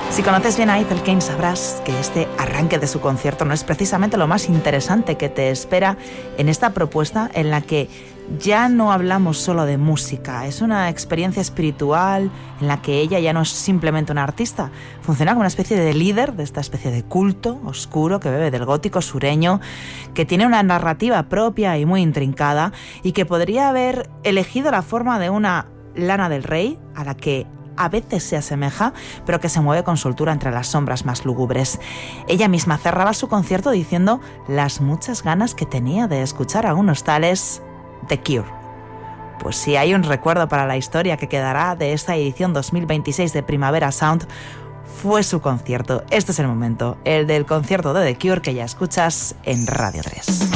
Si conoces bien a Ethel Cain, sabrás que este arranque de su concierto no es precisamente lo más interesante que te espera en esta propuesta en la que ya no hablamos solo de música. Es una experiencia espiritual en la que ella ya no es simplemente una artista. Funciona como una especie de líder de esta especie de culto oscuro que bebe del gótico sureño, que tiene una narrativa propia y muy intrincada y que podría haber elegido la forma de una Lana del Rey, a la que a veces se asemeja, pero que se mueve con soltura entre las sombras más lúgubres. Ella misma cerraba su concierto diciendo las muchas ganas que tenía de escuchar a unos tales The Cure. Pues si hay un recuerdo para la historia que quedará de esta edición 2026 de Primavera Sound, fue su concierto. Este es el momento, el del concierto de The Cure que ya escuchas en Radio 3.